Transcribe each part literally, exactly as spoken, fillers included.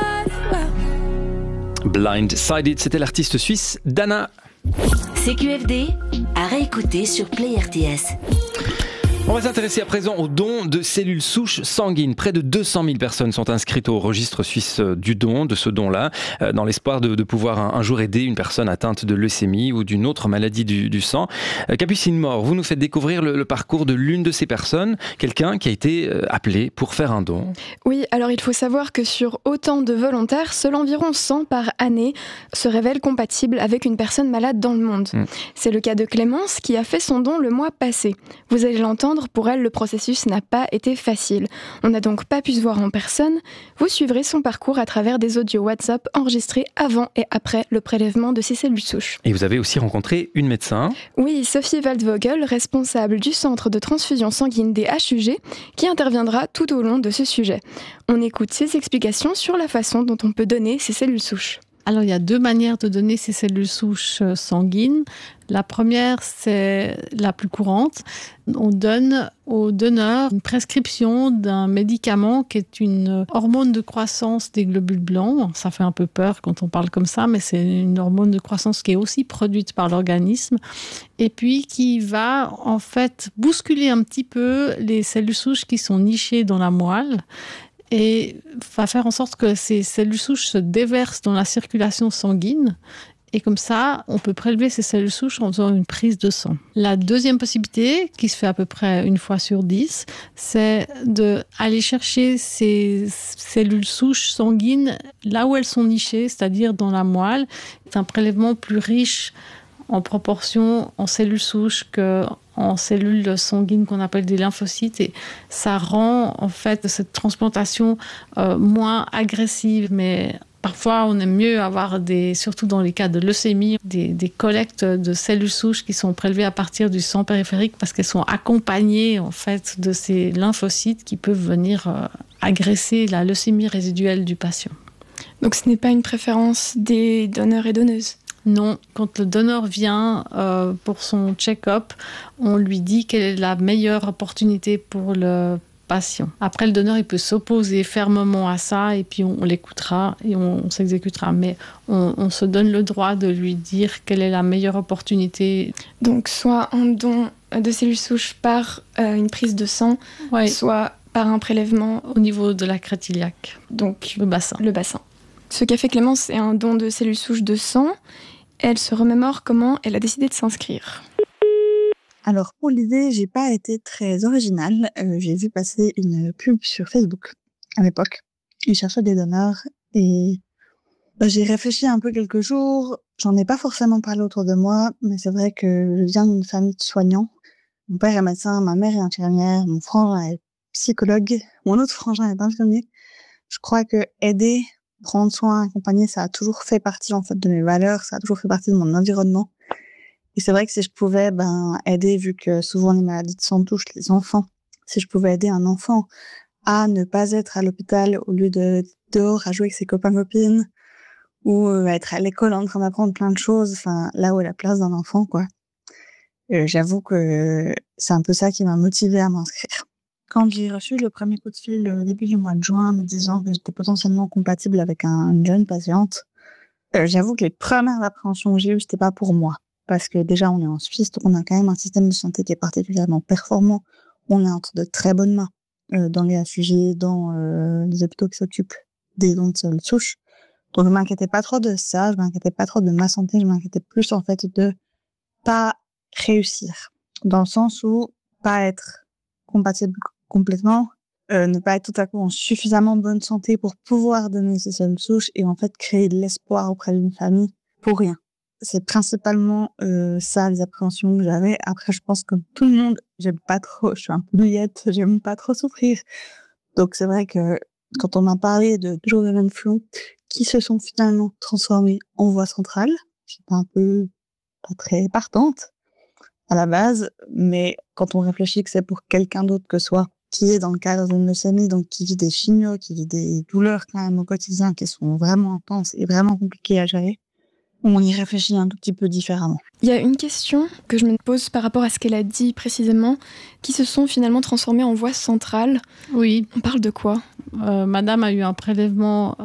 Blindsided, c'était l'artiste suisse Dana. C Q F D, à réécouter sur Play R T S. On va s'intéresser à présent aux dons de cellules souches sanguines. Près de deux cent mille personnes sont inscrites au registre suisse du don, de ce don-là, dans l'espoir de, de pouvoir un, un jour aider une personne atteinte de leucémie ou d'une autre maladie du, du sang. Capucine Mort, vous nous faites découvrir le, le parcours de l'une de ces personnes, quelqu'un qui a été appelé pour faire un don. Oui, alors il faut savoir que sur autant de volontaires, seul environ cent par année se révèlent compatibles avec une personne malade dans le monde. Mmh. C'est le cas de Clémence qui a fait son don le mois passé. Vous allez l'entendre, pour elle, le processus n'a pas été facile. On n'a donc pas pu se voir en personne. Vous suivrez son parcours à travers des audios WhatsApp enregistrés avant et après le prélèvement de ses cellules souches. Et vous avez aussi rencontré une médecin ? Oui, Sophie Waldvogel, responsable du centre de transfusion sanguine des H U G, qui interviendra tout au long de ce sujet. On écoute ses explications sur la façon dont on peut donner ces cellules souches. Alors, il y a deux manières de donner ces cellules souches sanguines. La première, c'est la plus courante. On donne au donneur une prescription d'un médicament qui est une hormone de croissance des globules blancs. Ça fait un peu peur quand on parle comme ça, mais c'est une hormone de croissance qui est aussi produite par l'organisme et puis qui va en fait bousculer un petit peu les cellules souches qui sont nichées dans la moelle et va faire en sorte que ces cellules souches se déversent dans la circulation sanguine. Et comme ça, on peut prélever ces cellules souches en faisant une prise de sang. La deuxième possibilité, qui se fait à peu près une fois sur dix, c'est d'aller chercher ces cellules souches sanguines là où elles sont nichées, c'est-à-dire dans la moelle. C'est un prélèvement plus riche en proportion en cellules souches qu'en cellules sanguines qu'on appelle des lymphocytes. Et ça rend en fait cette transplantation euh, moins agressive, mais parfois, on aime mieux avoir, des, surtout dans les cas de leucémie, des, des collectes de cellules souches qui sont prélevées à partir du sang périphérique parce qu'elles sont accompagnées en fait, de ces lymphocytes qui peuvent venir euh, agresser la leucémie résiduelle du patient. Donc ce n'est pas une préférence des donneurs et donneuses ? Non, quand le donneur vient euh, pour son check-up, on lui dit quelle est la meilleure opportunité pour le patient. Après, le donneur il peut s'opposer fermement à ça et puis on, on l'écoutera et on, on s'exécutera. Mais on, on se donne le droit de lui dire quelle est la meilleure opportunité. Donc, soit un don de cellules souches par euh, une prise de sang, ouais. soit par un prélèvement au niveau de la crête iliaque, donc le bassin. Le bassin. Ce qu'a fait Clémence, c'est un don de cellules souches de sang. Elle se remémore comment elle a décidé de s'inscrire. Alors, pour l'idée, j'ai pas été très originale. Euh, j'ai vu passer une pub sur Facebook à l'époque. Ils cherchaient des donneurs et bah, j'ai réfléchi un peu quelques jours. J'en ai pas forcément parlé autour de moi, mais c'est vrai que je viens d'une famille de soignants. Mon père est médecin, ma mère est infirmière, mon frangin est psychologue, mon autre frangin est infirmier. Je crois que aider, prendre soin, accompagner, ça a toujours fait partie en fait de mes valeurs, ça a toujours fait partie de mon environnement. Et c'est vrai que si je pouvais ben aider, vu que souvent les maladies de sang touchent les enfants, si je pouvais aider un enfant à ne pas être à l'hôpital au lieu de dehors à jouer avec ses copains-copines ou euh, être à l'école en train d'apprendre plein de choses, enfin là où est la place d'un enfant, quoi. Euh, j'avoue que c'est un peu ça qui m'a motivée à m'inscrire. Quand j'ai reçu le premier coup de fil au début du mois de juin me disant que j'étais potentiellement compatible avec un, une jeune patiente, euh, j'avoue que les premières appréhensions que j'ai eues, c'était pas pour moi. Parce que déjà, on est en Suisse, donc on a quand même un système de santé qui est particulièrement performant. On est entre de très bonnes mains euh, dans les H U G, dans euh, les hôpitaux qui s'occupent des dons de cellules souches. Donc je m'inquiétais pas trop de ça, je m'inquiétais pas trop de ma santé, je m'inquiétais plus en fait de pas réussir. Dans le sens où pas être compatible complètement, euh, ne pas être tout à coup en suffisamment bonne santé pour pouvoir donner ces cellules souches et en fait créer de l'espoir auprès d'une famille pour rien. C'est principalement euh, ça, les appréhensions que j'avais. Après, je pense que tout le monde, j'aime pas trop, je suis un peu douillette, j'aime pas trop souffrir. Donc c'est vrai que quand on m'a parlé de jours de flou qui se sont finalement transformés en voie centrale, j'étais un peu pas très partante à la base, mais quand on réfléchit que c'est pour quelqu'un d'autre que soi, qui est dans le cadre d'une leucémie, donc qui vit des chimios, qui vit des douleurs quand même au quotidien qui sont vraiment intenses et vraiment compliquées à gérer, on y réfléchit un tout petit peu différemment. Il y a une question que je me pose par rapport à ce qu'elle a dit précisément, qui se sont finalement transformées en voies centrales. Oui. On parle de quoi ? euh, Madame a eu un prélèvement euh,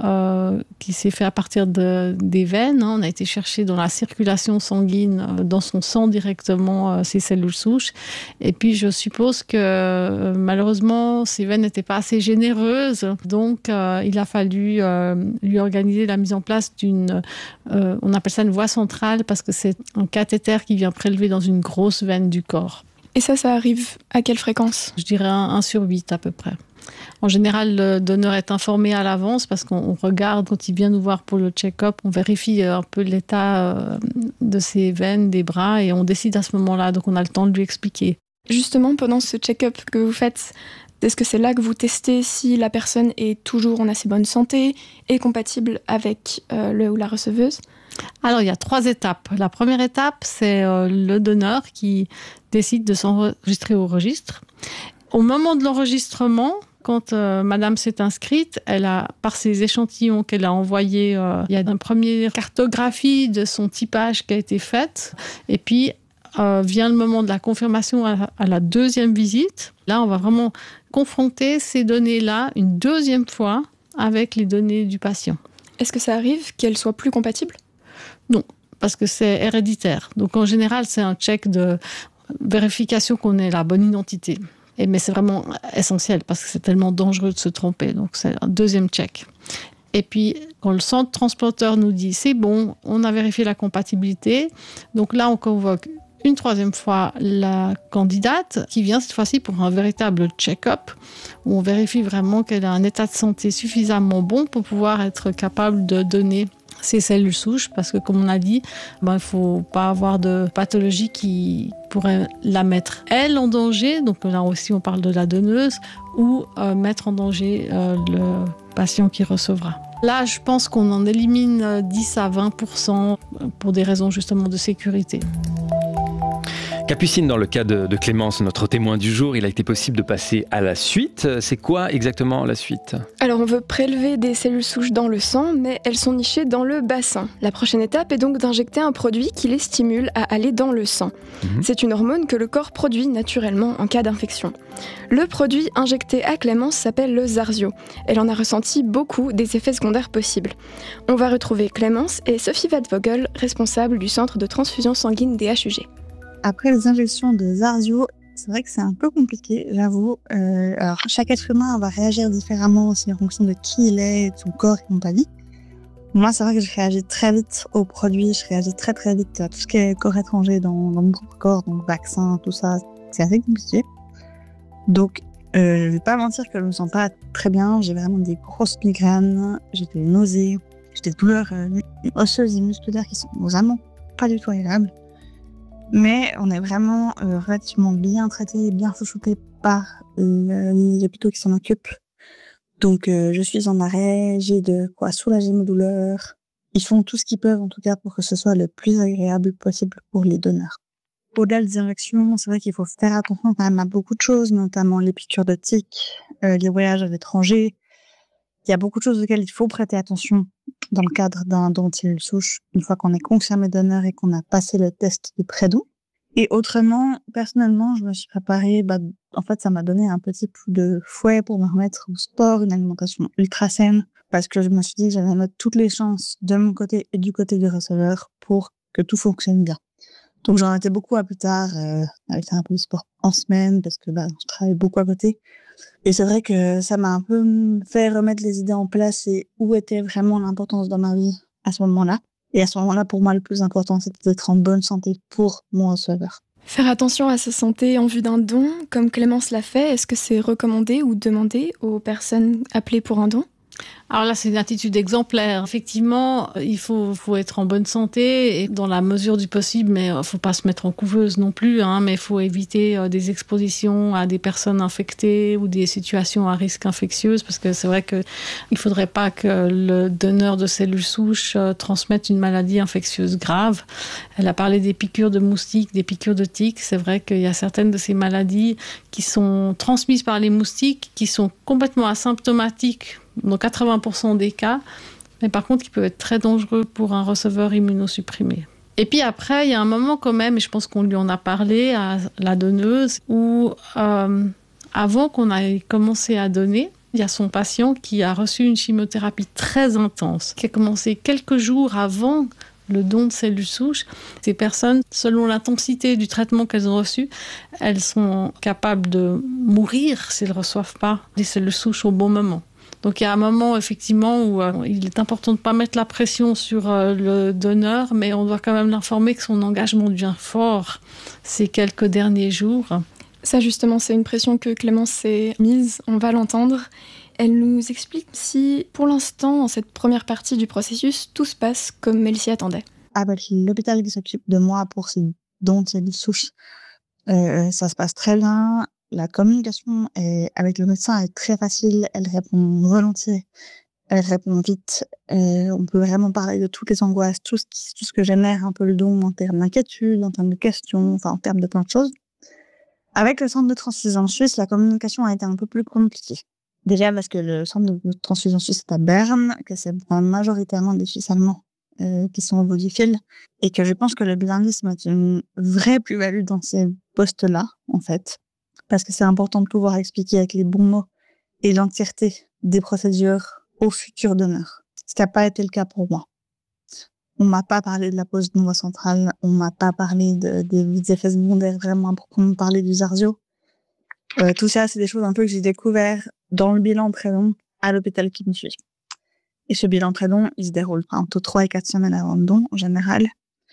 euh, qui s'est fait à partir de, des veines. Hein. On a été chercher dans la circulation sanguine, euh, dans son sang directement, euh, ces cellules souches. Et puis, je suppose que euh, malheureusement, ces veines n'étaient pas assez généreuses. Donc, euh, il a fallu euh, lui organiser la mise en place d'une, euh, on appelle ça une voie centrale, parce que c'est un cathéter qui vient prélever dans une grosse veine du corps. Et ça, ça arrive à quelle fréquence ? Je dirais un sur huit à peu près. En général, le donneur est informé à l'avance parce qu'on regarde, quand il vient nous voir pour le check-up, on vérifie un peu l'état de ses veines, des bras, et on décide à ce moment-là. Donc, on a le temps de lui expliquer. Justement, pendant ce check-up que vous faites, est-ce que c'est là que vous testez si la personne est toujours en assez bonne santé et compatible avec euh, le ou la receveuse ? Alors, il y a trois étapes. La première étape, c'est euh, le donneur qui décide de s'enregistrer au registre. Au moment de l'enregistrement, quand euh, madame s'est inscrite, elle a, par ses échantillons qu'elle a envoyés, euh, il y a une première cartographie de son typage qui a été faite. Et puis, euh, vient le moment de la confirmation à, à la deuxième visite. Là, on va vraiment confronter ces données-là une deuxième fois avec les données du patient. Est-ce que ça arrive qu'elles soient plus compatibles ? Non, parce que c'est héréditaire. Donc, en général, c'est un check de vérification qu'on ait la bonne identité. Et, mais c'est vraiment essentiel parce que c'est tellement dangereux de se tromper. Donc, c'est un deuxième check. Et puis, quand le centre transplanteur nous dit « c'est bon, on a vérifié la compatibilité », donc là, on convoque une troisième fois la candidate qui vient cette fois-ci pour un véritable check-up où on vérifie vraiment qu'elle a un état de santé suffisamment bon pour pouvoir être capable de donner ces cellules souches, parce que comme on a dit, ben, il ne faut pas avoir de pathologie qui pourrait la mettre, elle, en danger. Donc là aussi, on parle de la donneuse, ou euh, mettre en danger euh, le patient qui recevra. Là, je pense qu'on en élimine dix à vingt pour cent pour des raisons justement de sécurité. Capucine, dans le cas de, de Clémence, notre témoin du jour, il a été possible de passer à la suite. C'est quoi exactement la suite ? Alors, on veut prélever des cellules souches dans le sang, mais elles sont nichées dans le bassin. La prochaine étape est donc d'injecter un produit qui les stimule à aller dans le sang. Mmh. C'est une hormone que le corps produit naturellement en cas d'infection. Le produit injecté à Clémence s'appelle le Zarzio. Elle en a ressenti beaucoup des effets secondaires possibles. On va retrouver Clémence et Sophie Vadvogel, responsable du centre de transfusion sanguine des H U G. Après les injections de Zarzio, c'est vrai que c'est un peu compliqué, j'avoue. Euh, alors, chaque être humain va réagir différemment aussi en fonction de qui il est, de son corps et compagnie. Moi, c'est vrai que je réagis très vite aux produits, je réagis très très vite à tout ce qui est corps étranger dans, dans mon propre corps, donc vaccin, tout ça, c'est assez compliqué. Donc, euh, je vais pas mentir que je me sens pas très bien, j'ai vraiment des grosses migraines, j'ai des nausées, j'ai des douleurs euh, osseuses et musculaires qui sont vraiment pas du tout agréables. Mais on est vraiment euh, relativement bien traité, bien chouchouté par euh, les hôpitaux qui s'en occupent. Donc euh, je suis en arrêt, j'ai de quoi soulager mes douleurs. Ils font tout ce qu'ils peuvent en tout cas pour que ce soit le plus agréable possible pour les donneurs. Au-delà des injections, c'est vrai qu'il faut faire attention quand même à beaucoup de choses, notamment les piqûres de tiques, euh, les voyages à l'étranger. Il y a beaucoup de choses auxquelles il faut prêter attention dans le cadre d'un don de cellules souches, une fois qu'on est confirmé donneur et qu'on a passé le test de pré-don. Et autrement, personnellement, je me suis préparée, bah, en fait, ça m'a donné un petit coup de fouet pour me remettre au sport, une alimentation ultra saine, parce que je me suis dit que j'allais mettre toutes les chances de mon côté et du côté du receveur pour que tout fonctionne bien. Donc, j'en étais beaucoup à plus tard, euh, avec un peu de sport en semaine, parce que, bah, je travaille beaucoup à côté. Et c'est vrai que ça m'a un peu fait remettre les idées en place et où était vraiment l'importance dans ma vie à ce moment-là. Et à ce moment-là, pour moi, le plus important, c'était d'être en bonne santé pour mon receveur. Faire attention à sa santé en vue d'un don, comme Clémence l'a fait, est-ce que c'est recommandé ou demandé aux personnes appelées pour un don ? Alors là, c'est une attitude exemplaire. Effectivement, il faut, faut être en bonne santé et dans la mesure du possible, mais il ne faut pas se mettre en couveuse non plus, hein, mais il faut éviter euh, des expositions à des personnes infectées ou des situations à risque infectieuse, parce que c'est vrai qu'il ne faudrait pas que le donneur de cellules souches euh, transmette une maladie infectieuse grave. Elle a parlé des piqûres de moustiques, des piqûres de tiques. C'est vrai qu'il y a certaines de ces maladies qui sont transmises par les moustiques, qui sont complètement asymptomatiques dans quatre-vingts pour cent des cas, mais par contre qui peuvent être très dangereux pour un receveur immunosupprimé. Et puis après, il y a un moment quand même, et je pense qu'on lui en a parlé à la donneuse, où euh, avant qu'on ait commencé à donner, Il y a son patient qui a reçu une chimiothérapie très intense, qui a commencé quelques jours avant le don de cellules souches. Ces personnes, selon l'intensité du traitement qu'elles ont reçu, elles sont capables de mourir s'ils ne reçoivent pas des cellules souches au bon moment. Donc il y a un moment effectivement où euh, il est important de ne pas mettre la pression sur euh, le donneur, mais on doit quand même l'informer que son engagement devient fort ces quelques derniers jours. Ça justement, c'est une pression que Clémence s'est mise, on va l'entendre. Elle nous explique si, pour l'instant, dans cette première partie du processus, tout se passe comme elle s'y attendait. Avec l'hôpital qui s'occupe de moi pour ces dons de cellules souches, euh, ça se passe très bien. La communication est, avec le médecin est très facile, elle répond volontiers, elle répond vite. Euh, on peut vraiment parler de toutes les angoisses, tout ce, qui, tout ce que génère un peu le don en termes d'inquiétude, en termes de questions, enfin en termes de plein de choses. Avec le centre de transfusion suisse, la communication a été un peu plus compliquée. Déjà parce que le centre de transfusion suisse est à Berne, que c'est majoritairement des Suisses allemands euh, qui sont au Vodafone, et que je pense que le bilinguisme est une vraie plus-value dans ces postes-là, en fait. Parce que c'est important de pouvoir expliquer avec les bons mots et l'entièreté des procédures aux futurs donneurs. Ce qui n'a pas été le cas pour moi. On m'a pas parlé de la pose de voie centrale, on m'a pas parlé de, des effets secondaires vraiment proprement parlé du Zarzio. Euh, tout ça, c'est des choses un peu que j'ai découvert dans le bilan très long à l'hôpital qui me suit. Et ce bilan très long, il se déroule entre trois et quatre semaines avant le don, en général.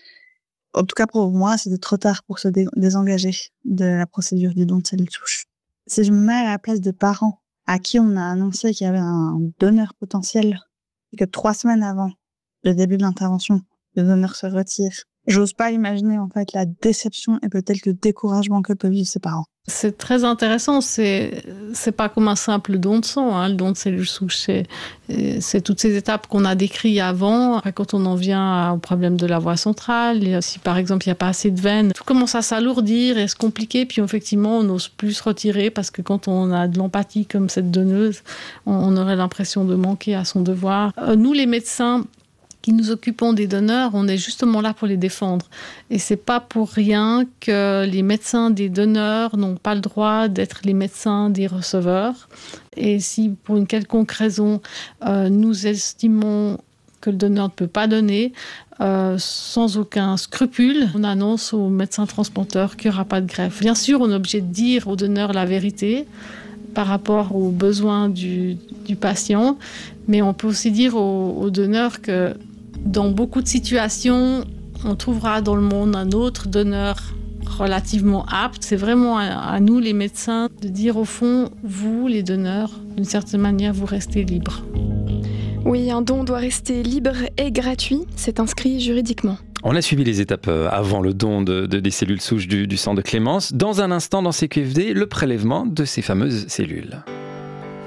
En tout cas, pour moi, c'était trop tard pour se dé- désengager de la procédure du don de cellules souches. Si je me mets à la place de parents à qui on a annoncé qu'il y avait un donneur potentiel et que trois semaines avant le début de l'intervention, le donneur se retire, j'ose pas imaginer, en fait, la déception et peut-être le découragement que peuvent vivre ses parents. C'est très intéressant, c'est, c'est pas comme un simple don de sang, hein, le don de cellules souches, c'est, c'est toutes ces étapes qu'on a décrites avant. Après, quand on en vient au problème de la voie centrale, si par exemple il n'y a pas assez de veines, tout commence à s'alourdir et se compliquer, puis effectivement on n'ose plus se retirer parce que quand on a de l'empathie comme cette donneuse, on, on aurait l'impression de manquer à son devoir. Euh, nous les médecins, qui nous occupons des donneurs, on est justement là pour les défendre. Et c'est pas pour rien que les médecins des donneurs n'ont pas le droit d'être les médecins des receveurs. Et si pour une quelconque raison, euh, nous estimons que le donneur ne peut pas donner, euh, sans aucun scrupule, on annonce aux médecins transplanteurs qu'il n'y aura pas de greffe. Bien sûr, on est obligé de dire au donneur la vérité par rapport aux besoins du, du patient, mais on peut aussi dire aux, aux donneurs que dans beaucoup de situations, on trouvera dans le monde un autre donneur relativement apte. C'est vraiment à, à nous, les médecins, de dire au fond, vous, les donneurs, d'une certaine manière, vous restez libres. Oui, un don doit rester libre et gratuit. C'est inscrit juridiquement. On a suivi les étapes avant le don de, de, des cellules souches du, du sang de Clémence. Dans un instant, dans C Q F D, le prélèvement de ces fameuses cellules.